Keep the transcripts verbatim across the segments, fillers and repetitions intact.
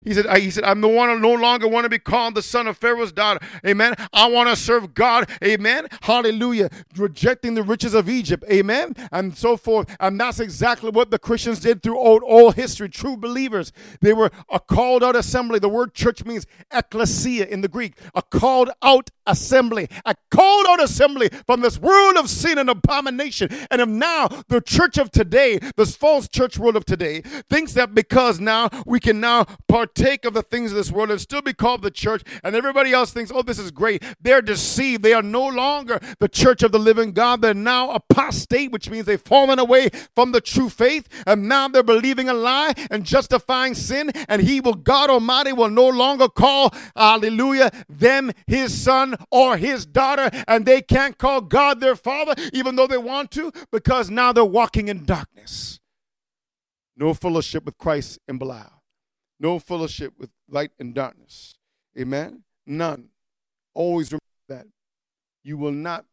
He said, he said, I'm the one who no longer want to be called the son of Pharaoh's daughter. Amen. I want to serve God. Amen. Hallelujah. Rejecting the riches of Egypt. Amen. And so forth. And that's exactly what the Christians did through old, old history. True believers. They were a called out assembly. The word church means ecclesia in the Greek. A called out assembly. A called out assembly from this world of sin and abomination. And of now, the church of today, this false church world of today, thinks that because now we can now partake of the things of this world and still be called the church, and everybody else thinks, oh, this is great. They're deceived. They are no longer the church of the living God. They're now apostate, which means they've fallen away from the true faith, and now they're believing a lie and justifying sin, and he will, God Almighty, will no longer call, hallelujah, them his son or his daughter, and they can't call God their father, even though they want to, because now they're walking in darkness. No fellowship with Christ and Belial. No fellowship with light and darkness. Amen? None. Always remember that. You will not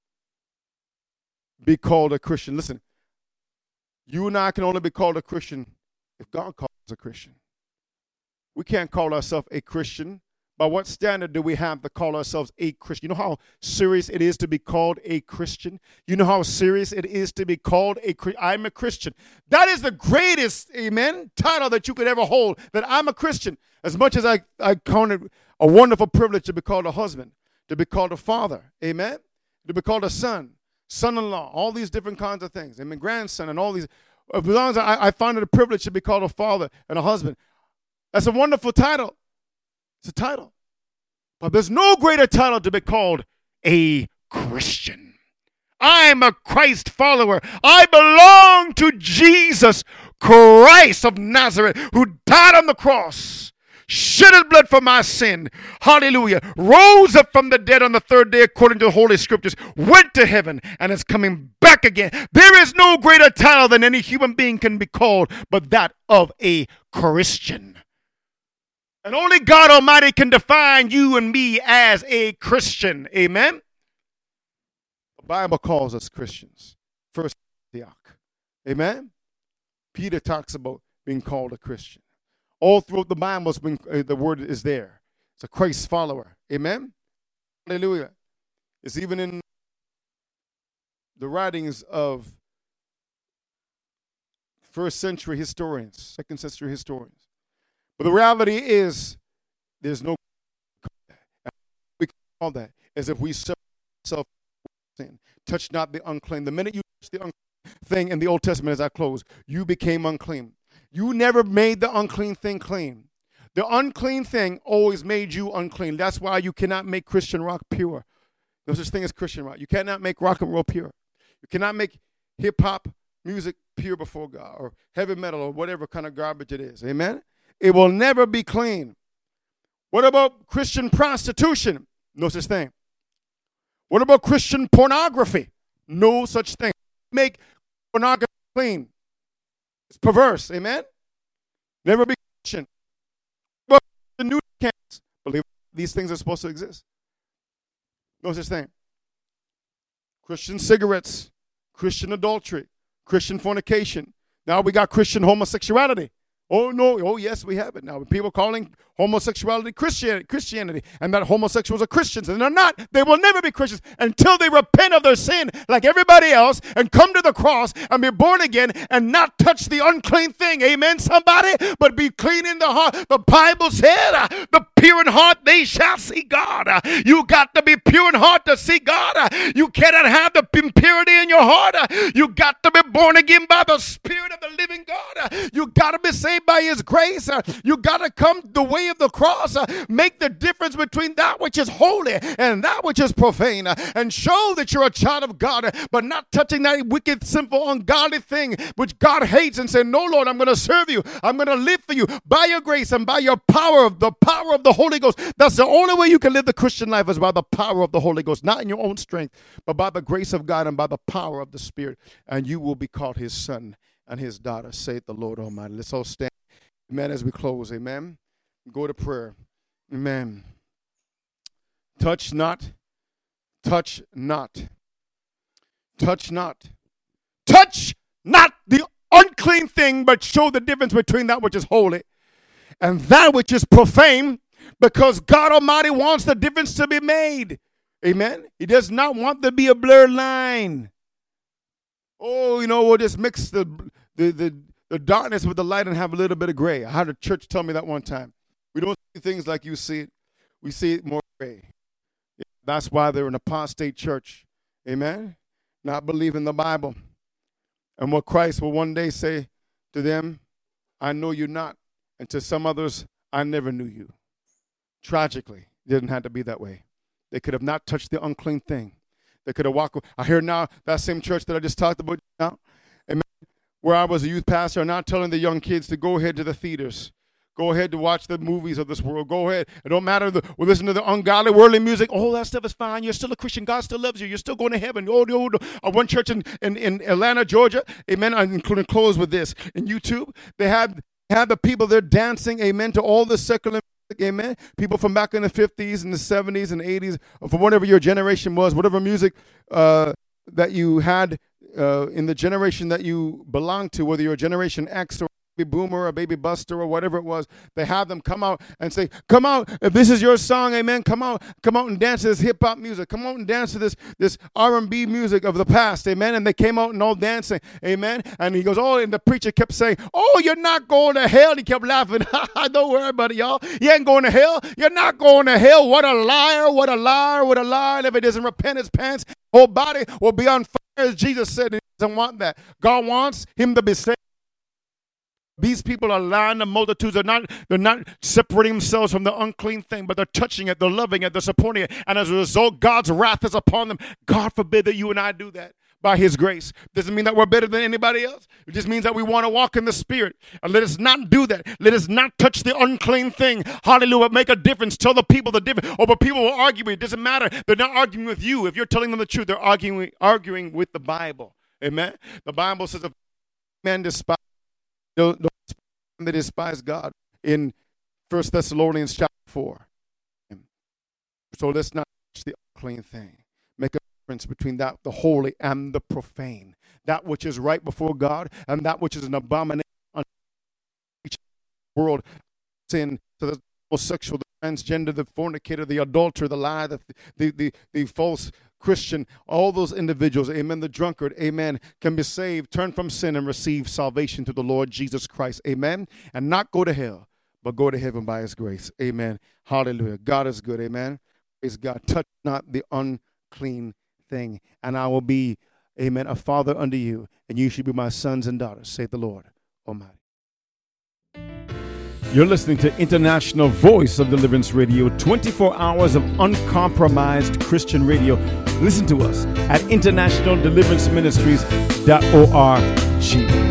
be called a Christian. Listen, you and I can only be called a Christian if God calls us a Christian. We can't call ourselves a Christian. By what standard do we have to call ourselves a Christian? You know how serious it is to be called a Christian? You know how serious it is to be called a Christian? I'm a Christian. That is the greatest, amen, title that you could ever hold, that I'm a Christian. As much as I, I count it a wonderful privilege to be called a husband, to be called a father, amen, to be called a son, son-in-law, all these different kinds of things, amen, grandson, and all these. As long as I, I find it a privilege to be called a father and a husband, that's a wonderful title. It's a title. But there's no greater title to be called a Christian. I'm a Christ follower. I belong to Jesus Christ of Nazareth, who died on the cross, shed his blood for my sin. Hallelujah. Rose up from the dead on the third day according to the Holy Scriptures, went to heaven, and is coming back again. There is no greater title than any human being can be called but that of a Christian. And only God Almighty can define you and me as a Christian. Amen? The Bible calls us Christians. First Antioch. Amen? Peter talks about being called a Christian. All throughout the Bible, uh, the word is there. It's a Christ follower. Amen? Hallelujah. It's even in the writings of first century historians, second century historians. But the reality is, there's no, we call that as if we separate ourselves from sin. Touch not the unclean. The minute you touch the unclean thing in the Old Testament, as I close, you became unclean. You never made the unclean thing clean. The unclean thing always made you unclean. That's why you cannot make Christian rock pure. No such thing as Christian rock. You cannot make rock and roll pure. You cannot make hip-hop music pure before God, or heavy metal, or whatever kind of garbage it is. Amen? It will never be clean. What about Christian prostitution? No such thing. What about Christian pornography? No such thing. Make pornography clean. It's perverse. Amen? Never be Christian. But the new camps believe these things are supposed to exist. No such thing. Christian cigarettes, Christian adultery, Christian fornication. Now we got Christian homosexuality. Oh, no. Oh, yes, we have it now. People calling homosexuality Christianity, Christianity, and that homosexuals are Christians. And they're not. They will never be Christians until they repent of their sin like everybody else and come to the cross and be born again and not touch the unclean thing. Amen, somebody? But be clean in the heart. The Bible said, uh, the pure in heart, they shall see God. Uh, you got to be pure in heart to see God. Uh, you cannot have the impurity in your heart. Uh, you got to be born again by the Spirit of the living God. Uh, you got to be saved by his grace. Uh, you got to come the way of the cross. Uh, make the difference between that which is holy and that which is profane. Uh, and show that you're a child of God, uh, but not touching that wicked, sinful, ungodly thing which God hates, and say, no, Lord, I'm going to serve you. I'm going to live for you by your grace and by your power, of the power of the Holy Ghost. That's the only way you can live the Christian life, is by the power of the Holy Ghost, not in your own strength, but by the grace of God and by the power of the Spirit. And you will be called his son and his daughter, saith the Lord Almighty. Let's all stand. Amen. As we close, amen. Go to prayer. Amen. Touch not, touch not, touch not, touch not the unclean thing, but show the difference between that which is holy and that which is profane, because God Almighty wants the difference to be made. Amen. He does not want there to be a blurred line. Oh, you know, we'll just mix the, the, the, the darkness with the light and have a little bit of gray. I had a church tell me that one time. We don't see things like you see it. We see it more gray. That's why they're an apostate church. Amen. Not believing the Bible. And what Christ will one day say to them, I know you not. And to some others, I never knew you. Tragically, it didn't have to be that way. They could have not touched the unclean thing. They could have walked. I hear now that same church that I just talked about now, amen, where I was a youth pastor, now telling the young kids to go ahead to the theaters. Go ahead to watch the movies of this world. Go ahead. It don't matter. The, we listen to the ungodly, worldly music. All that stuff is fine. You're still a Christian. God still loves you. You're still going to heaven. Oh, oh, oh. Uh, one church in, in, in Atlanta, Georgia, amen, I'm going to close with this. In YouTube, they had, had the people there dancing, amen, to all the secular music, amen. People from back in the fifties and the seventies and eighties, or from whatever your generation was, whatever music uh, that you had uh, in the generation that you belonged to, whether you're a Generation X or baby boomer or baby buster or whatever it was, they have them come out and say, come out, if this is your song, amen, come out, come out and dance to this hip-hop music, come out and dance to this this R and B music of the past, amen, and they came out and all dancing, amen, and he goes, oh, and the preacher kept saying, oh, you're not going to hell, he kept laughing, don't worry about it, y'all, you ain't going to hell, you're not going to hell, what a liar, what a liar, what a liar, if it doesn't repent his pants, whole body will be on fire, as Jesus said, he doesn't want that. God wants him to be saved. These people are lying, the multitudes are not, they're not separating themselves from the unclean thing, but they're touching it, they're loving it, they're supporting it. And as a result, God's wrath is upon them. God forbid that you and I do that by his grace. Doesn't mean that we're better than anybody else. It just means that we want to walk in the Spirit. And let us not do that. Let us not touch the unclean thing. Hallelujah. Make a difference. Tell the people the difference. Oh, but people will argue. It doesn't matter. They're not arguing with you. If you're telling them the truth, they're arguing, arguing with the Bible. Amen. The Bible says if man despise Don't, don't they despise God in First Thessalonians chapter four. So let's not touch the unclean thing. Make a difference between that, the holy, and the profane. That which is right before God and that which is an abomination unto each world. Sin, so the homosexual, the transgender, the fornicator, the adulterer, the liar, the, the, the, the false Christian, all those individuals, amen, the drunkard, amen, can be saved, turn from sin, and receive salvation through the Lord Jesus Christ, amen, and not go to hell, but go to heaven by his grace, amen, hallelujah. God is good, amen, praise God. Touch not the unclean thing, and I will be, amen, a father unto you, and you should be my sons and daughters, saith the Lord Almighty. You're listening to International Voice of Deliverance Radio, twenty-four hours of uncompromised Christian radio. Listen to us at international deliverance ministries dot org.